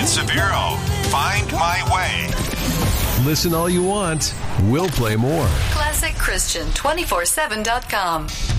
and Severo. Find My Way. Listen all you want. We'll play more. ClassicChristian247.com.